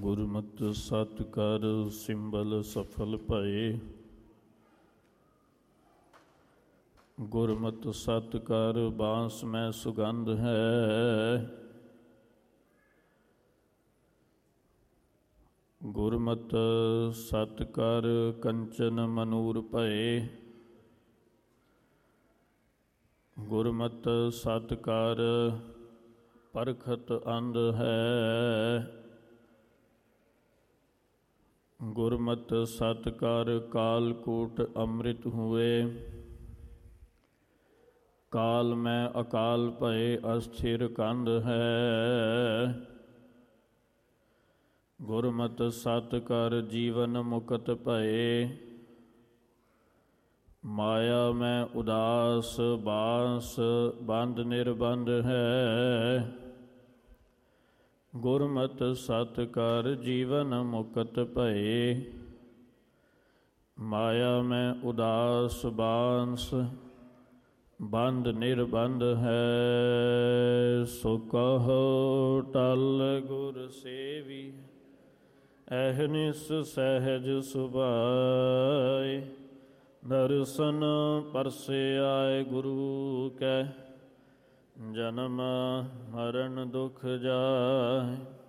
ਗੁਰਮਤਿ ਸਤਿ ਕਰ ਸਿੰਬਲ ਸਫਲ ਭਏ। ਗੁਰਮਤਿ ਸਤਿ ਕਰ ਬਾਂਸ ਮੈਂ ਸੁਗੰਧ ਹੈ। ਗੁਰਮਤਿ ਸਤਿ ਕਰ ਕੰਚਨ ਮਨੂਰ ਭਏ। ਗੁਰਮਤਿ ਸਤਿ ਕਰ ਪਰਖਤ ਅੰਧ ਹੈ। ਗੁਰਮਤਿ ਸਤਿ ਕਰ ਕਾਲਕੂਟ ਅੰਮ੍ਰਿਤ ਹੋਏ। ਕਾਲ ਮੈਂ ਅਕਾਲ ਭਏ ਅਸਥਿਰ ਕੰਧ ਹੈ। ਗੁਰਮਤਿ ਸਤਿ ਕਰ ਜੀਵਨ ਮੁਕਤ ਭਏ। ਮਾਇਆ ਮੈਂ ਉਦਾਸ ਬਾਂਸ ਬੰਦ ਨਿਰਬੰਧ ਹੈ। ਗੁਰਮਤਿ ਸਤਿ ਕਰ ਜੀਵਨ ਮੁਕਤ ਭਏ। ਮਾਇਆ ਮੈਂ ਉਦਾਸ ਬਾਂਸ ਬੰਦ ਨਿਰਬੰਧ ਹੈ। ਸੋ ਕਹੋ ਟਲ ਗੁਰ ਸੇਵੀ ਅਹਨਿਸ ਸਹਿਜ ਸੁਭਾਏ। ਦਰਸ਼ਨ ਪਰਸੇ ਆਏ ਗੁਰੂ ਕੈ ਜਨਮ ਮਰਨ ਦੁਖ ਜਾਏ।